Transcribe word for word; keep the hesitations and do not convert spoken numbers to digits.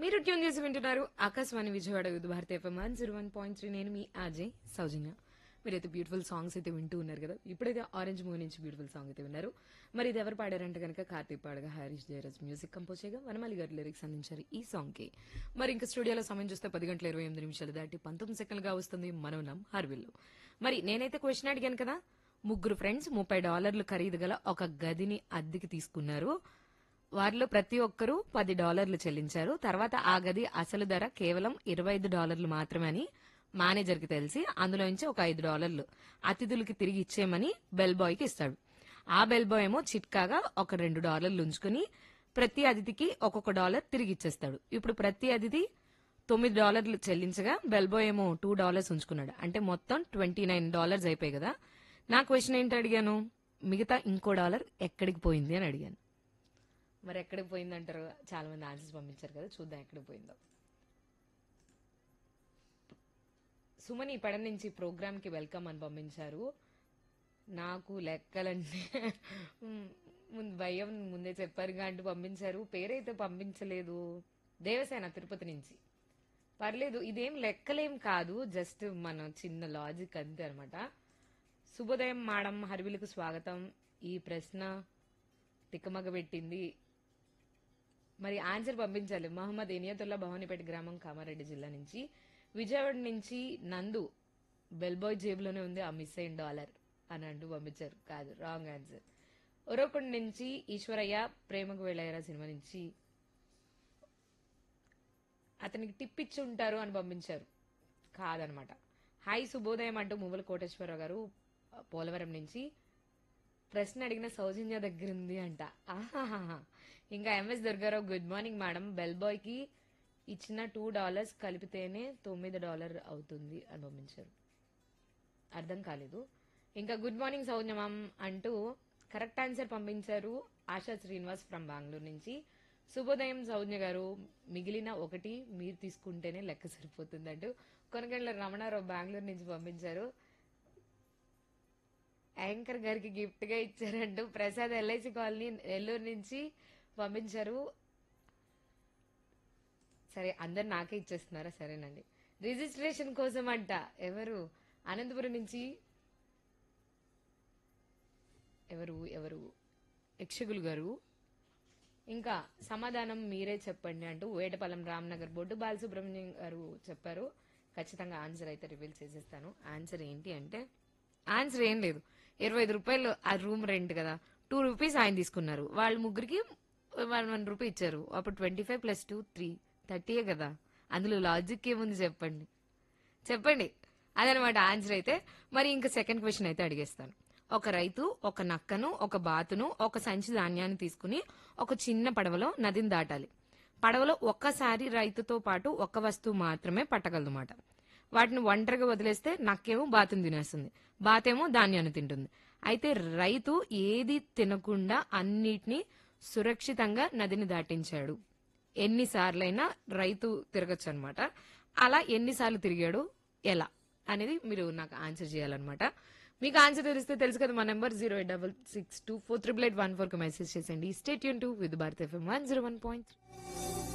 మీరు ట్యూన్ చేసి వింటున్నారు Akashvani Vijayawada with Bharati FM one zero one point three. నేను మీ అజయ్ సౌజన్య. మీరైతే బ్యూటిఫుల్ సాంగ్స్ అయితే వింటూ ఉన్నారు కదా. ఇప్పుడైతే ఆరెంజ్ మూవీ నుంచి బ్యూటిఫుల్ సాంగ్ అయితే విన్నారు. మరి ఇది ఎవరు పాడారంటే కనుక కార్తీక్ పాడగా, హరీష్ జయరాజ్ మ్యూజిక్ కంపోజ్ చేయగా, వనమాలి గారు లిరిక్స్ అందించారు ఈ సాంగ్ కి. మరి ఇంకా స్టూడియోలో సమయం చూస్తే పది గంటల ఇరవై ఎనిమిది నిమిషాలు దాటి పంతొమ్మిది సెకండ్లుగా వస్తుంది మనం ఉన్నాం హర్విల్లో. మరి నేనైతే క్వశ్చన్ అడిగాను కదా, ముగ్గురు ఫ్రెండ్స్ ముప్పై డాలర్లు ఖరీదు గల ఒక గదిని అద్దెకి తీసుకున్నారు. వారిలో ప్రతి ఒక్కరూ పది డాలర్లు చెల్లించారు. తర్వాత ఆ గది అసలు ధర కేవలం ఇరవై ఐదు డాలర్లు మాత్రమే అని మేనేజర్ కి తెలిసి అందులో నుంచి ఒక ఐదు డాలర్లు అతిథులకి తిరిగి ఇచ్చేయమని బెల్ బాయ్ కి ఇస్తాడు. ఆ బెల్ బాయ్ ఏమో చిట్కాగా ఒక రెండు డాలర్లు ఉంచుకుని ప్రతి అతిథికి ఒక్కొక్క డాలర్ తిరిగి ఇచ్చేస్తాడు. ఇప్పుడు ప్రతి అతిథి తొమ్మిది డాలర్లు చెల్లించగా బెల్ బాయ్ ఏమో టూ డాలర్స్ ఉంచుకున్నాడు. అంటే మొత్తం ట్వంటీ నైన్ డాలర్స్ అయిపోయాయి కదా. నా క్వశ్చన్ ఏంటి అడిగాను, మిగతా ఇంకో డాలర్ ఎక్కడికి పోయింది అని అడిగాను. మరి ఎక్కడికి పోయిందంటారు? చాలా మంది ఆన్సర్స్ పంపించారు కదా, చూద్దాం ఎక్కడికి పోయిందో. సుమని పడ నుంచి ప్రోగ్రామ్ కి వెల్కమ్ అని పంపించారు. నాకు లెక్కలంటే ముందు భయం, ముందే చెప్పారుగా అంటూ పంపించారు. పేరైతే పంపించలేదు. దేవసేన తిరుపతి నుంచి. పర్లేదు, ఇదేం లెక్కలేం కాదు, జస్ట్ మన చిన్న లాజిక్ అంతే అనమాట. శుభోదయం మేడం, హర్విలకు స్వాగతం. ఈ ప్రశ్న తిక్కమగ పెట్టింది. మరి ఆన్సర్ పంపించాలి. మహమ్మద్ ఇనియతుల్లా, భవానీపేట గ్రామం, కామారెడ్డి జిల్లా నుంచి. విజయవాడ నుంచి నందు, బెల్బాయ్ జేబులోనే ఉంది ఆ మిస్ అయిన డాలర్ అని అంటూ పంపించారు. కాదు, రాంగ్ ఆన్సర్. ఒరవకొండ నుంచి ఈశ్వరయ్య, ప్రేమకు వెళ్ళారా సినిమా నుంచి. అతనికి టిప్ ఇచ్చి ఉంటారు అని పంపించారు. కాదనమాట. హాయ్ శుభోదయం అంటూ మువ్వల కోటేశ్వరరావు గారు పోలవరం నుంచి. ప్రశ్న అడిగిన సౌజన్య దగ్గర ఉంది అంట. ఆహాహా. ఇంకా MS Durgarao, good morning madam, bell boy కి ఇచ్చిన టూ డాలర్స్ కలిపితేనే తొమ్మిది డాలర్ అవుతుంది అని పంపించారు. అర్థం కాలేదు. ఇంకా గుడ్ మార్నింగ్ సౌజన్య మ్యామ్ అంటూ కరెక్ట్ ఆన్సర్ పంపించారు ఆశా శ్రీనివాస్ ఫ్రమ్ బెంగళూరు నుంచి. శుభోదయం సౌజన్య గారు, మిగిలిన ఒకటి మీరు తీసుకుంటేనే లెక్క సరిపోతుంది అంటూ కొనగండ్ల రమణారావు బెంగళూరు నుంచి పంపించారు. యాంకర్ గారికి గిఫ్ట్ గా ఇచ్చారంటూ ప్రసాద్ ఎల్ఐసి కాలనీ నెల్లూరు నుంచి పంపించారు. సరే, అందరు నాకే ఇచ్చేస్తున్నారా? సరేనండి. రిజిస్ట్రేషన్ కోసం అంట. ఎవరు? అనంతపురం నుంచి. ఎవరు ఎవరు యక్షగులు గారు. ఇంకా సమాధానం మీరే చెప్పండి అంటూ వేటపాలెం రామ్నగర్ బొడ్డు బాలసుబ్రహ్మణ్యం గారు చెప్పారు. ఖచ్చితంగా ఆన్సర్ అయితే రివీల్ చేసేస్తాను. ఆన్సర్ ఏంటి అంటే, ఆన్సర్ ఏం లేదు. ఇరవై ఐదు రూపాయలు ఆ రూమ్ రెంట్ కదా, టూ రూపీస్ ఆయన తీసుకున్నారు. వాళ్ళు ముగ్గురికి వన్ వన్ రూపీ ఇచ్చారు. అప్పుడు twenty five plus two three థర్టీయే కదా. అందులో లాజిక్ ఏముంది చెప్పండి చెప్పండి అదనమాట ఆన్సర్ అయితే. మరి ఇంకా సెకండ్ క్వశ్చన్ అయితే అడిగేస్తాను. ఒక రైతు ఒక నక్కను, ఒక బాతును, ఒక సంచి ధాన్యాన్ని తీసుకుని ఒక చిన్న పడవలో నదిని దాటాలి. పడవలో ఒక్కసారి రైతుతో పాటు ఒక్క వస్తువు మాత్రమే పట్టగలదన్నమాట. వాటిని ఒంటరిగా వదిలేస్తే నక్కేమో బాతుని తినేస్తుంది, బాతేమో ధాన్యాన్ని తింటుంది. అయితే రైతు ఏది తినకుండా అన్నిటినీ సురక్షితంగా నదిని దాటించాడు. ఎన్నిసార్లైనా రైతు తిరగచ్చు అనమాట. అలా ఎన్నిసార్లు తిరిగాడు, ఎలా అనేది మీరు నాకు ఆన్సర్ చేయాలన్నమాట. మీకు ఆన్సర్ తెలిస్తే తెలుసు కదా, మా number zero eight double six two four triple eight one four కు మెసేజ్ చేసేయండి. Stay tune to with Bharat FM one zero one point